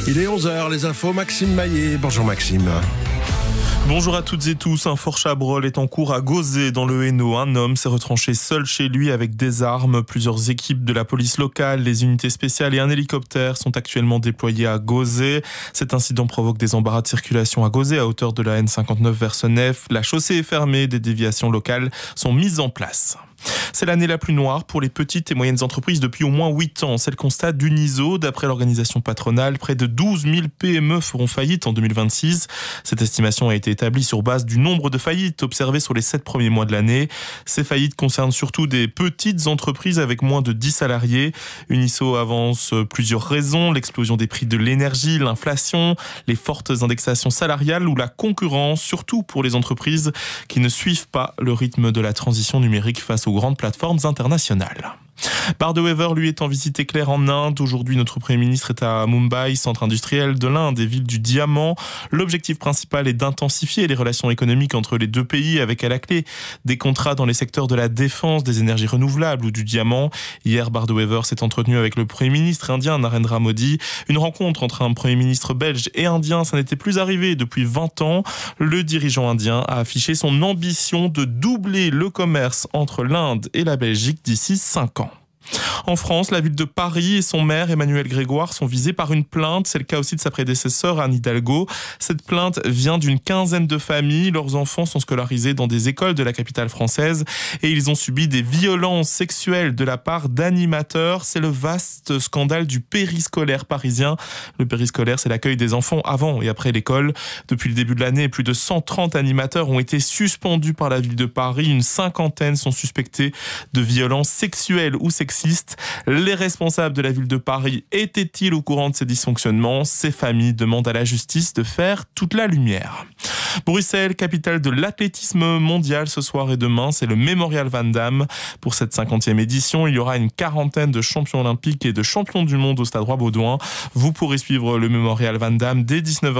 Il est 11h, les infos, Maxime Maillet. Bonjour Maxime. Bonjour à toutes et tous. Un fort Chabrol est en cours à Gauzé, dans le Hainaut. Un homme s'est retranché seul chez lui avec des armes. Plusieurs équipes de la police locale, les unités spéciales et un hélicoptère sont actuellement déployés à Gauzé. Cet incident provoque des embarras de circulation à Gauzé à hauteur de la N59 vers Senef. La chaussée est fermée, des déviations locales sont mises en place. C'est l'année la plus noire pour les petites et moyennes entreprises depuis au moins 8 ans. C'est le constat d'Uniso. D'après l'organisation patronale, près de 12 000 PME feront faillite en 2026. Cette estimation a été établie sur base du nombre de faillites observées sur les 7 premiers mois de l'année. Ces faillites concernent surtout des petites entreprises avec moins de 10 salariés. Uniso avance plusieurs raisons: l'explosion des prix de l'énergie, l'inflation, les fortes indexations salariales ou la concurrence, surtout pour les entreprises qui ne suivent pas le rythme de la transition numérique face aux grandes plateformes internationales. Bardo-Wever, lui, est en visite éclair en Inde. Aujourd'hui, notre Premier ministre est à Mumbai, centre industriel de l'Inde et ville du diamant. L'objectif principal est d'intensifier les relations économiques entre les deux pays, avec à la clé des contrats dans les secteurs de la défense, des énergies renouvelables ou du diamant. Hier, Bardo-Wever s'est entretenu avec le Premier ministre indien Narendra Modi. Une rencontre entre un Premier ministre belge et indien, ça n'était plus arrivé depuis 20 ans. Le dirigeant indien a affiché son ambition de doubler le commerce entre l'Inde et la Belgique d'ici 5 ans. En France, la ville de Paris et son maire Emmanuel Grégoire sont visés par une plainte. C'est le cas aussi de sa prédécesseur Anne Hidalgo. Cette plainte vient d'une quinzaine de familles. Leurs enfants sont scolarisés dans des écoles de la capitale française et ils ont subi des violences sexuelles de la part d'animateurs. C'est le vaste scandale du périscolaire parisien. Le périscolaire, c'est l'accueil des enfants avant et après l'école. Depuis le début de l'année, plus de 130 animateurs ont été suspendus par la ville de Paris. Une cinquantaine sont suspectés de violences sexuelles ou sexistes. Les responsables de la ville de Paris étaient-ils au courant de ces dysfonctionnements? Ces familles demandent à la justice de faire toute la lumière. Bruxelles, capitale de l'athlétisme mondial ce soir et demain, c'est le Mémorial Van Damme. Pour cette 50e édition, il y aura une quarantaine de champions olympiques et de champions du monde au Stade Roi-Baudouin. Vous pourrez suivre le Mémorial Van Damme dès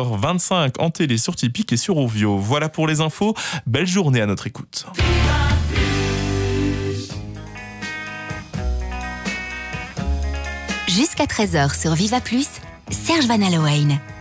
19h25 en télé sur Tipeee et sur Ovio. Voilà pour les infos. Belle journée à notre écoute. Jusqu'à 13h sur Viva Plus, Serge Van Alohain.